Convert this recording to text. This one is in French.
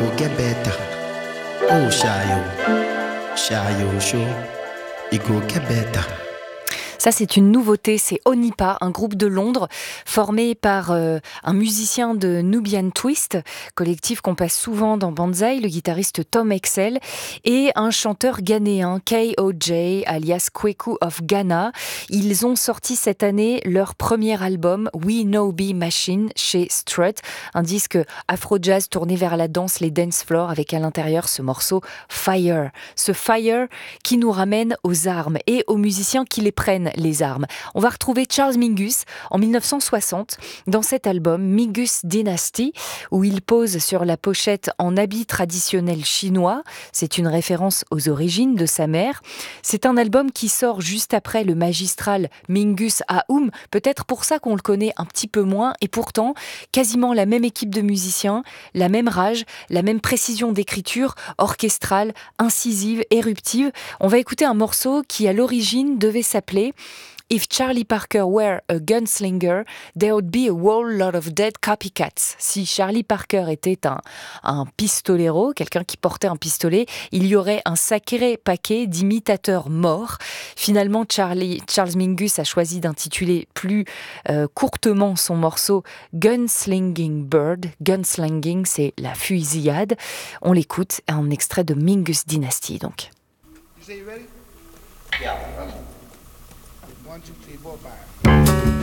go get better. Oh, Shayo show, it go get better. Ça, c'est une nouveauté, c'est Onipa, un groupe de Londres formé par un musicien de Nubian Twist, collectif qu'on passe souvent dans Banzai, le guitariste Tom Excel, et un chanteur ghanéen, KOJ, alias Kweku of Ghana. Ils ont sorti cette année leur premier album, We Know Be Machine, chez Strut, un disque afro-jazz tourné vers la danse, les dance floors, avec à l'intérieur ce morceau Fire. Ce Fire qui nous ramène aux armes et aux musiciens qui les prennent, les armes. On va retrouver Charles Mingus en 1960 dans cet album Mingus Dynasty où il pose sur la pochette en habit traditionnel chinois. C'est une référence aux origines de sa mère. C'est un album qui sort juste après le magistral Mingus Aoum, peut-être pour ça qu'on le connaît un petit peu moins, et pourtant quasiment la même équipe de musiciens, la même rage, la même précision d'écriture orchestrale, incisive, éruptive. On va écouter un morceau qui à l'origine devait s'appeler If Charlie Parker were a gunslinger, there would be a whole lot of dead copycats. Si Charlie Parker était un pistolero, quelqu'un qui portait un pistolet, il y aurait un sacré paquet d'imitateurs morts. Finalement, Charles Mingus a choisi d'intituler plus courtement son morceau Gunslinging Bird. Gunslinging, c'est la fusillade. On l'écoute, un extrait de Mingus Dynasty, donc. You say you ready? Yeah. 1, 2, 3, 4, 5.